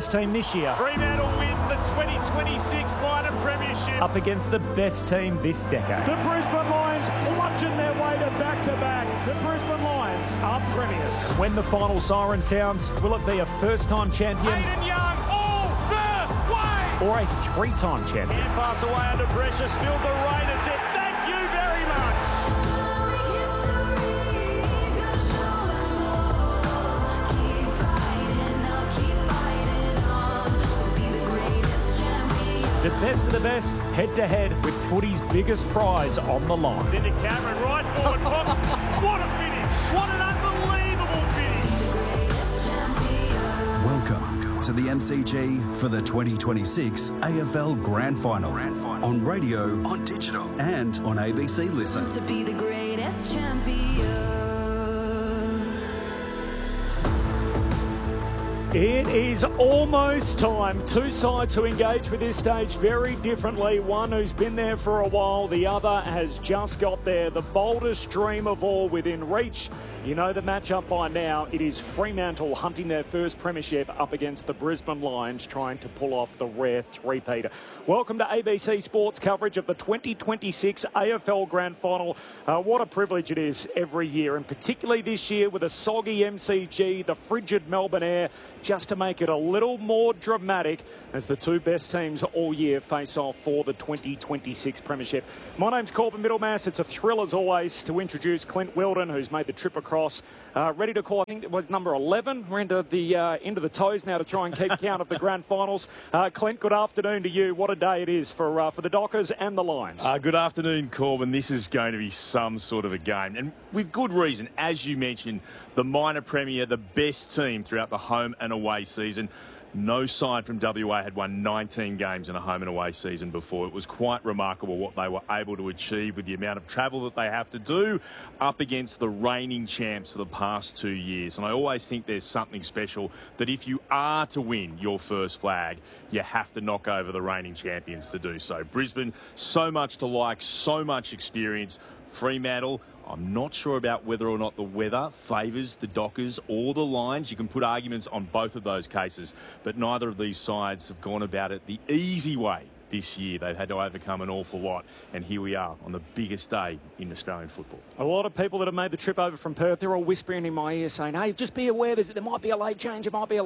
best team this year. Fremantle win the 2026 minor premiership. Up against the best team this decade. The Brisbane Lions plunging their way to back-to-back. The Brisbane Lions are premiers. When the final siren sounds, will it be a first-time champion? Hayden Young all the way. Or a three-time champion? And pass away under pressure. Still the Raiders said thank you very much. The best of the best, head-to-head with footy's biggest prize on the line. Into Cameron, right forward. What a finish. What an unbelievable finish. Welcome to the MCG for the 2026 AFL Grand Final. On radio, on digital, and on ABC Listen. To be the greatest champion. It is almost time. Two sides who engage with this stage very differently. One who's been there for a while, the other has just got there. The boldest dream of all within reach. You know the matchup by now. It is Fremantle hunting their first premiership up against the Brisbane Lions, trying to pull off the rare three-peater. Welcome to ABC Sports coverage of the 2026 AFL Grand Final. What a privilege it is every year, and particularly this year with a soggy MCG, the frigid Melbourne air, just to make it a little more dramatic as the two best teams all year face off for the 2026 premiership. My name's Corbin Middlemass. It's a thrill as always to introduce Clint Wilden, who's made the trip across. Ready to call, I think it was number 11. We're into the toes now to try and keep count of the grand finals. Clint, good afternoon to you. What a day it is for the Dockers and the Lions. Good afternoon, Corbin. This is going to be some sort of a game, and with good reason. As you mentioned, the minor premier, the best team throughout the home and away season. No side from WA had won 19 games in a home and away season before. It was quite remarkable what they were able to achieve with the amount of travel that they have to do up against the reigning champs for the past 2 years. And I always think there's something special that if you are to win your first flag, you have to knock over the reigning champions to do so. Brisbane, so much to like, so much experience. Fremantle, I'm not sure about whether or not the weather favours the Dockers or the Lions. You can put arguments on both of those cases, but neither of these sides have gone about it the easy way this year. They've had to overcome an awful lot, and here we are on the biggest day in Australian football. A lot of people that have made the trip over from Perth, they're all whispering in my ear saying, hey, just be aware there might be a late change,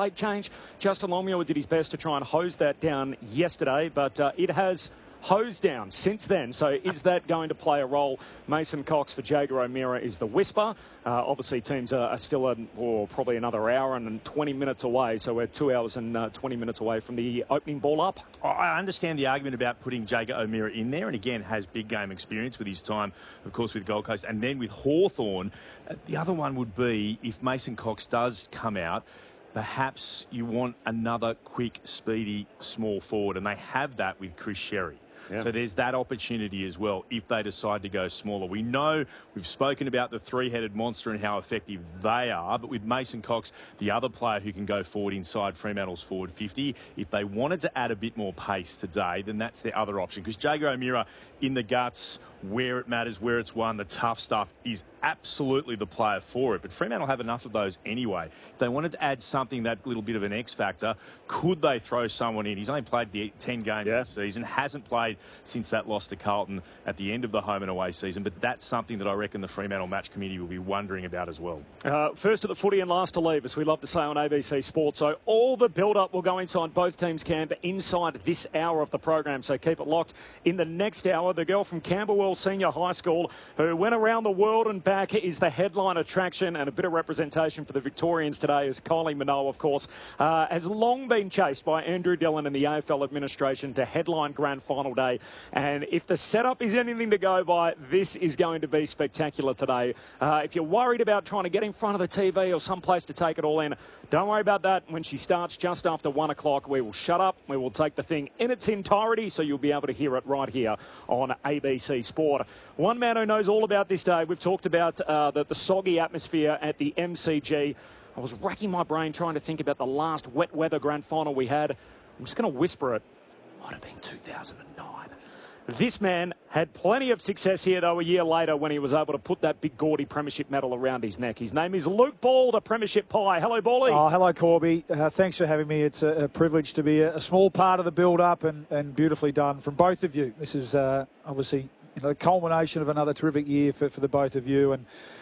Justin Longmuir did his best to try and hose that down yesterday, but it has hosed down since then. So is that going to play a role? Mason Cox for Jaeger O'Meara is the whisper. Obviously, teams are still probably another hour and 20 minutes away. So we're 2 hours and 20 minutes away from the opening ball up. I understand the argument about putting Jaeger O'Meara in there, and again, has big game experience with his time, of course, with Gold Coast and then with Hawthorn. The other one would be if Mason Cox does come out, perhaps you want another quick, speedy, small forward, and they have that with Chris Sherry. Yeah. So there's that opportunity as well if they decide to go smaller. We know we've spoken about the three-headed monster and how effective they are, but with Mason Cox, the other player who can go forward inside Fremantle's forward 50, if they wanted to add a bit more pace today, then that's their other option. Because Jaeger O'Meara in the guts, where it matters, where it's won, the tough stuff, is absolutely the player for it. But Fremantle have enough of those anyway. If they wanted to add something, that little bit of an X factor, could they throw someone in? He's only played the 10 games this season, hasn't played since that loss to Carlton at the end of the home and away season. But that's something that I reckon the Fremantle match committee will be wondering about as well. First to the footy and last to leave, as we love to say on ABC Sports. So all the build-up will go inside both teams' camp inside this hour of the program. So keep it locked. In the next hour, the girl from Camberwell Senior High School who went around the world and back is the headline attraction, and a bit of representation for the Victorians today as Kylie Minogue, of course, has long been chased by Andrew Dillon and the AFL administration to headline Grand Final Day. And if the setup is anything to go by, this is going to be spectacular today. If you're worried about trying to get in front of the TV or someplace to take it all in, don't worry about that. When she starts just after 1 o'clock, we will shut up. We will take the thing in its entirety, so you'll be able to hear it right here on ABC Sport. One man who knows all about this day, we've talked about the soggy atmosphere at the MCG. I was racking my brain trying to think about the last wet weather grand final we had. I'm just going to whisper it. Might have been 2009. This man had plenty of success here, though, a year later when he was able to put that big gaudy premiership medal around his neck. His name is Luke Ball, the premiership pie. Hello, Ballie. Oh, hello, Corby. Thanks for having me. It's a privilege to be a small part of the build-up and beautifully done from both of you. This is obviously the culmination of another terrific year for the both of you. And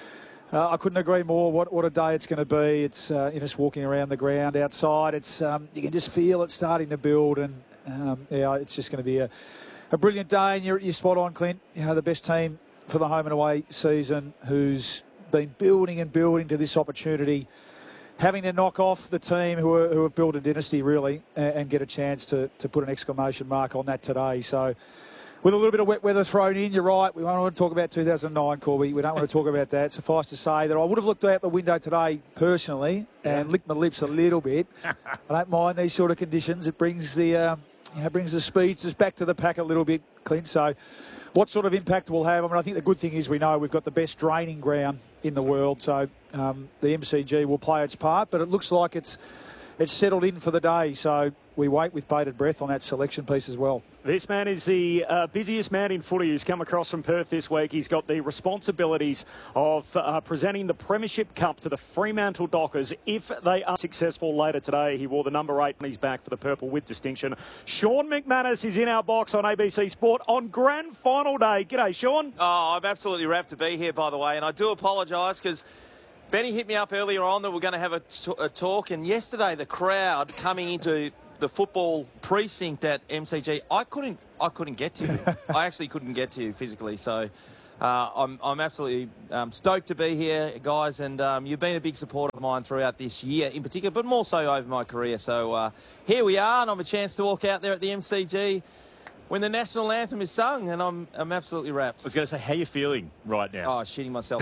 I couldn't agree more. What a day it's going to be. It's just walking around the ground outside. It's you can just feel it starting to build, and it's just going to be a brilliant day. And you're spot on, Clint. The best team for the home and away season, who's been building and building to this opportunity, having to knock off the team who have built a dynasty really, and get a chance to put an exclamation mark on that today. So, with a little bit of wet weather thrown in, you're right. We don't want to talk about 2009, Corby. We don't want to talk about that. Suffice to say that I would have looked out the window today personally and licked my lips a little bit. I don't mind these sort of conditions. It brings the brings the speedsters back to the pack a little bit, Clint. So, what sort of impact we'll have? I mean, I think the good thing is we know we've got the best draining ground in the world. So, the MCG will play its part, but it looks like it's settled in for the day. So, we wait with bated breath on that selection piece as well. This man is the busiest man in footy who's come across from Perth this week. He's got the responsibilities of presenting the Premiership Cup to the Fremantle Dockers if they are successful later today. He wore the number 8 on his back for the purple with distinction. Sean McManus is in our box on ABC Sport on Grand Final Day. G'day, Sean. Oh, I'm absolutely rapt to be here, by the way, and I do apologise because Benny hit me up earlier on that we're going to have a talk, and yesterday the crowd coming into the football precinct at MCG, I couldn't get to you. I actually couldn't get to you physically. So I'm absolutely stoked to be here, guys. And you've been a big supporter of mine throughout this year in particular, but more so over my career. So here we are, and I'm a chance to walk out there at the MCG when the national anthem is sung, and I'm absolutely rapt. I was going to say, how are you feeling right now? Oh, shitting myself.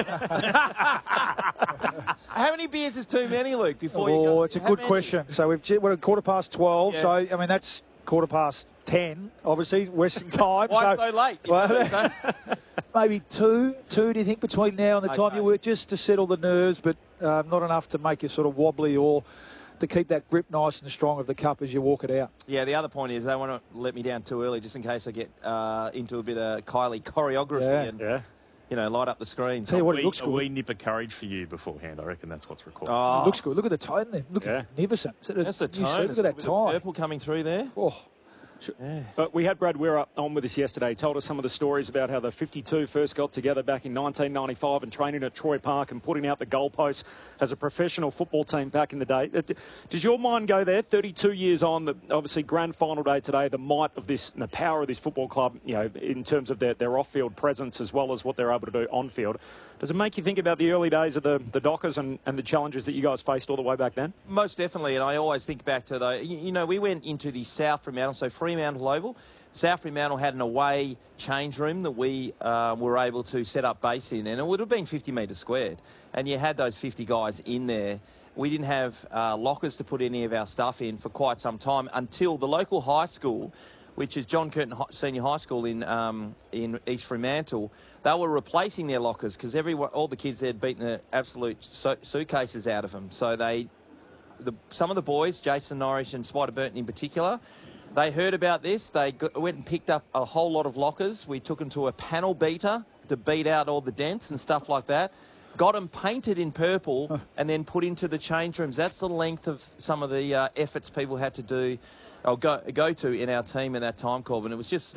How many beers is too many, Luke, before you go? Oh, it's a good question. So we're at 12:15. Yeah. So, I mean, that's 10:15, obviously, Western time. Why so late? Well, maybe two, do you think, between now and the time you work, just to settle the nerves, but not enough to make you sort of wobbly or to keep that grip nice and strong of the cup as you walk it out. Yeah, the other point is they want to let me down too early just in case I get into a bit of Kylie choreography and light up the screen. Tell you what, it looks good. A wee nip of courage for you beforehand. I reckon that's what's required. Oh. It looks good. Look at the tone there. Look magnificent. That's the tone. Look at that tie. Purple coming through there. Oh. Yeah. But we had Brad Weir on with us yesterday. He told us some of the stories about how the 52 first got together back in 1995 and training at Troy Park and putting out the goalposts as a professional football team back in the day. Does your mind go there? 32 years on, obviously Grand Final Day today, the might of this and the power of this football club, in terms of their off-field presence as well as what they're able to do on-field. Does it make you think about the early days of the Dockers and the challenges that you guys faced all the way back then? Most definitely, and I always think back to we went into the South Fremantle, so Fremantle Oval. South Fremantle had an away change room that we were able to set up base in, and it would have been 50 metres squared. And you had those 50 guys in there. We didn't have lockers to put any of our stuff in for quite some time until the local high school, which is John Curtin Senior High School in East Fremantle. They were replacing their lockers because all the kids there had beaten the absolute suitcases out of them. So some of the boys, Jason Norris and Spider Burton in particular, they heard about this. They went and picked up a whole lot of lockers. We took them to a panel beater to beat out all the dents and stuff like that. Got them painted in purple and then put into the change rooms. That's the length of some of the efforts people had to do or go to in our team at that time, Corbin. It was just,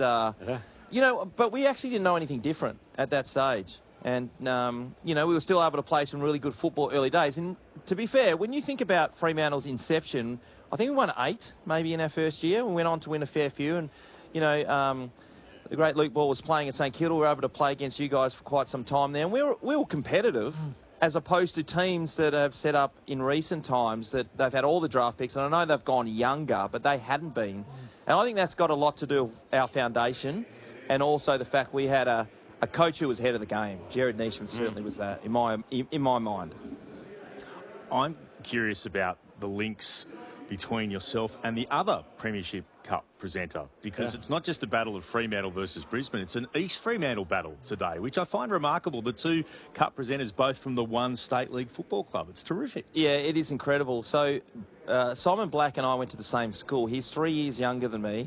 but we actually didn't know anything different at that stage. And, we were still able to play some really good football early days. And to be fair, when you think about Fremantle's inception, I think we won 8 maybe in our first year. We went on to win a fair few. And, the great Luke Ball was playing at St Kilda. We were able to play against you guys for quite some time there. And we were competitive as opposed to teams that have set up in recent times that they've had all the draft picks. And I know they've gone younger, but they hadn't been. And I think that's got a lot to do with our foundation and also the fact we had a coach who was ahead of the game. Jared Neesham certainly was that in my mind. I'm curious about the links between yourself and the other Premiership Cup presenter, because it's not just a battle of Fremantle versus Brisbane, it's an East Fremantle battle today, which I find remarkable. The two Cup presenters both from the one State League football club. It's terrific. Yeah, it is incredible. So Simon Black and I went to the same school. He's 3 years younger than me,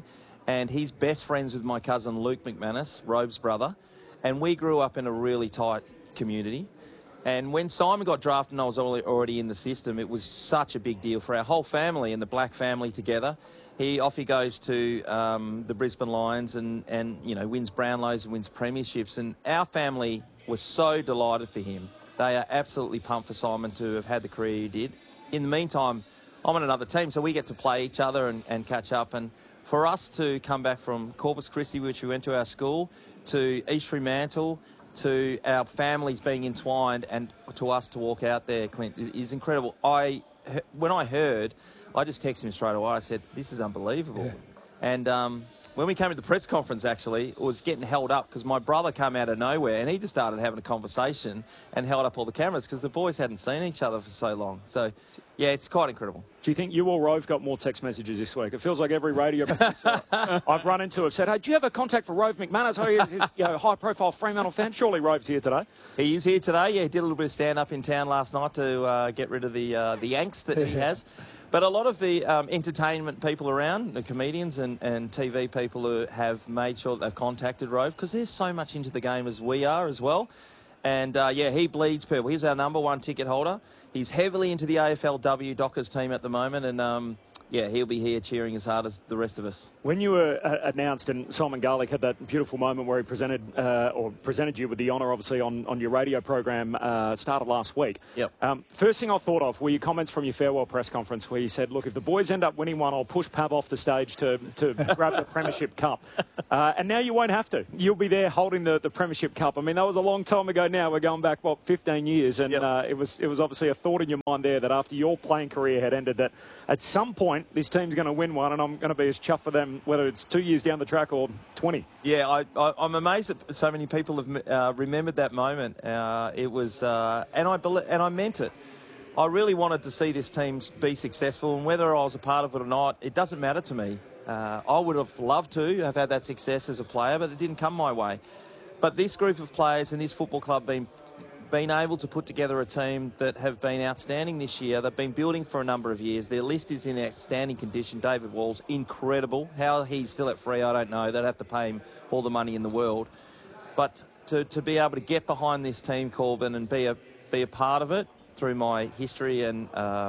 and he's best friends with my cousin Luke McManus, Rove's brother, and we grew up in a really tight community. And when Simon got drafted and I was already in the system, it was such a big deal for our whole family and the Black family together. Off he goes to the Brisbane Lions and wins Brownlows and wins premierships. And our family was so delighted for him. They are absolutely pumped for Simon to have had the career he did. In the meantime, I'm on another team, so we get to play each other and catch up. And for us to come back from Corpus Christi, which we went to our school, to East Fremantle, to our families being entwined, and to us to walk out there, Clint, is incredible. When I heard, I just texted him straight away. I said, this is unbelievable. Yeah. And when we came to the press conference, actually, it was getting held up because my brother came out of nowhere and he just started having a conversation and held up all the cameras because the boys hadn't seen each other for so long. So, yeah, it's quite incredible. Do you think you or Rove got more text messages this week? It feels like every radio producer I've run into have said, hey, do you have a contact for Rove McManus? Oh, he's this high-profile Fremantle fan. Surely Rove's here today. He is here today. Yeah, he did a little bit of stand-up in town last night to get rid of the angst that he has. But a lot of the entertainment people around, the comedians and TV people who have made sure that they've contacted Rove because they're so much into the game as we are as well. And, he bleeds purple. He's our number one ticket holder. He's heavily into the AFLW Dockers team at the moment, and he'll be here cheering as hard as the rest of us. When you were announced, and Simon Garlick had that beautiful moment where he presented you with the honour, obviously, on your radio program, started last week. Yep. First thing I thought of were your comments from your farewell press conference where you said, look, if the boys end up winning one, I'll push Pav off the stage to grab the Premiership Cup. And now you won't have to. You'll be there holding the Premiership Cup. I mean, that was a long time ago now. We're going back, 15 years. And yep. It was obviously a thought in your mind there that after your playing career had ended, that at some point this team's going to win one, and I'm going to be as chuffed for them, whether it's 2 years down the track or 20. Yeah, I'm amazed that so many people have remembered that moment. It was, and I meant it. I really wanted to see this team be successful, and whether I was a part of it or not, it doesn't matter to me. I would have loved to have had that success as a player, but it didn't come my way. But this group of players and this football club been able to put together a team that have been outstanding this year. They've been building for a number of years. Their list is in outstanding condition. David Wall's incredible. How he's still at free, I don't know. They'd have to pay him all the money in the world. But to be able to get behind this team, Corbin, and be a part of it through my history and,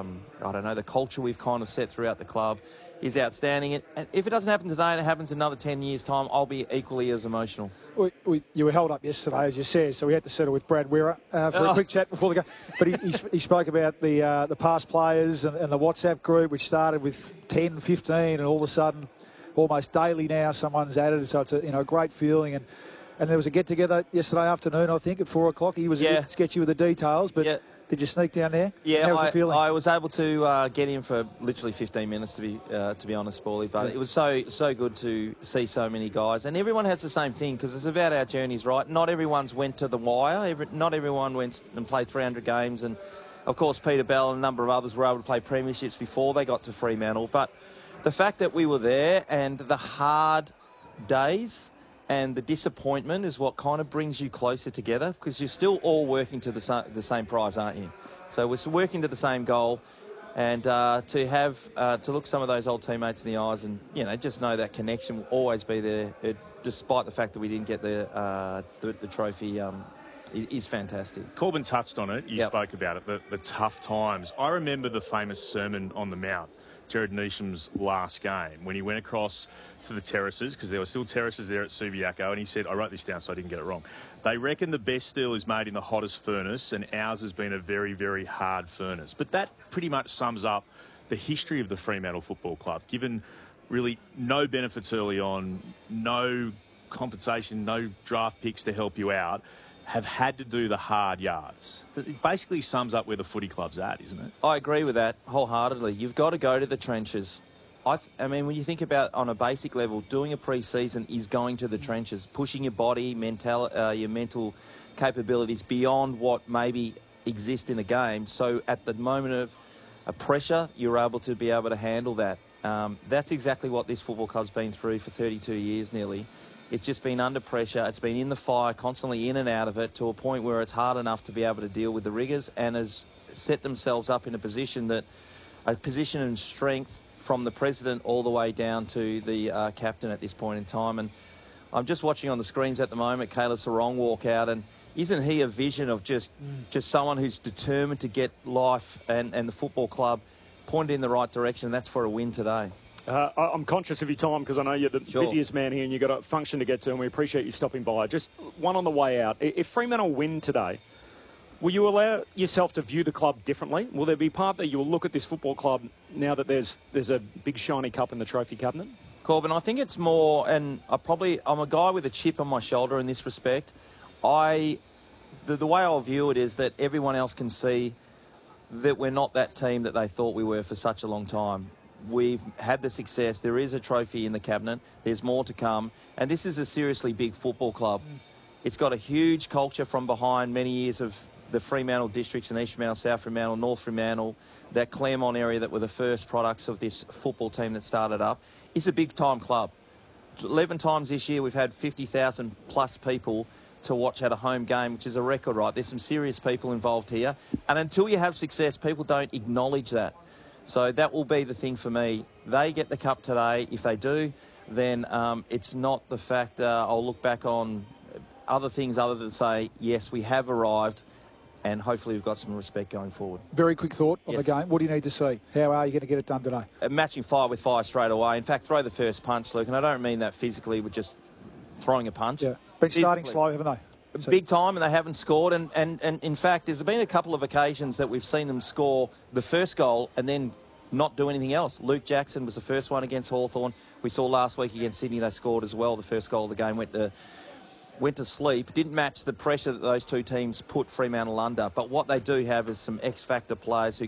the culture we've kind of set throughout the club is outstanding. And if it doesn't happen today and it happens another 10 years' time, I'll be equally as emotional. You were held up yesterday, as you said, so we had to settle with Brad Weir for a quick chat before the game. But he spoke about the past players and the WhatsApp group, which started with 10, 15, and all of a sudden, almost daily now, someone's added. So it's a great feeling. And there was a get-together yesterday afternoon, I think, at 4 o'clock. He was a bit sketchy with the details, but... Yeah. Did you sneak down there? Yeah, how was the feeling? I was able to get in for literally 15 minutes, to be honest, Paulie. But it was so good to see so many guys, and everyone has the same thing because it's about our journeys, right? Not everyone's went to the wire. Not everyone went and played 300 games, and of course Peter Bell and a number of others were able to play premierships before they got to Fremantle. But the fact that we were there and the hard days and the disappointment is what kind of brings you closer together because you're still all working to the same prize, aren't you? So we're working to the same goal, and to look some of those old teammates in the eyes and just know that connection will always be there, despite the fact that we didn't get the trophy. Is fantastic. Corbin touched on it. You spoke about it. The tough times. I remember the famous Sermon on the Mount. Jared Neesham's last game when he went across to the terraces, because there were still terraces there at Subiaco, and he said, I wrote this down so I didn't get it wrong, they reckon the best steel is made in the hottest furnace, and ours has been a very, very hard furnace. But that pretty much sums up the history of the Fremantle Football Club, given really no benefits early on, no compensation, no draft picks to help you out, have had to do the hard yards. It basically sums up where the footy club's at, isn't it? I agree with that wholeheartedly. You've got to go to the trenches. I mean, when you think about on a basic level, doing a pre-season is going to the trenches, pushing your body, your mental capabilities beyond what maybe exists in a game. So at the moment of a pressure, you're able to handle that. That's exactly what this football club's been through for 32 years nearly. It's just been under pressure. It's been in the fire, constantly in and out of it, to a point where it's hard enough to be able to deal with the rigours, and has set themselves up in a position and strength from the president all the way down to the captain at this point in time. And I'm just watching on the screens at the moment Caleb Sarong walk out, and isn't he a vision of just someone who's determined to get life and the football club pointed in the right direction? That's for a win today. I'm conscious of your time because I know you're the busiest man here and you've got a function to get to, and we appreciate you stopping by. Just one on the way out. If Fremantle win today, will you allow yourself to view the club differently? Will there be part that you will look at this football club now that there's a big shiny cup in the trophy cabinet? Corbin, I think it's more, and I'm a guy with a chip on my shoulder in this respect. The way I'll view it is that everyone else can see that we're not that team that they thought we were for such a long time. We've had the success. There is a trophy in the cabinet. There's more to come. And this is a seriously big football club. It's got a huge culture from behind many years of the Fremantle districts and East Fremantle, South Fremantle, North Fremantle, that Claremont area that were the first products of this football team that started up. It's a big-time club. 11 times this year we've had 50,000 plus people to watch at a home game, which is a record, right? There's some serious people involved here. And until you have success, people don't acknowledge that. So that will be the thing for me. They get the cup today. If they do, then it's not the fact I'll look back on other things other than say, yes, we have arrived, and hopefully we've got some respect going forward. Very quick thought on the game. What do you need to see? How are you going to get it done today? Matching fire with fire straight away. In fact, throw the first punch, Luke, and I don't mean that physically with just throwing a punch. Yeah. Been starting slow, haven't they? So big time, and they haven't scored. And in fact, there's been a couple of occasions that we've seen them score the first goal and then not do anything else. Luke Jackson was the first one against Hawthorn. We saw last week against Sydney they scored as well. The first goal of the game went to sleep. Didn't match the pressure that those two teams put Fremantle under. But what they do have is some X-factor players who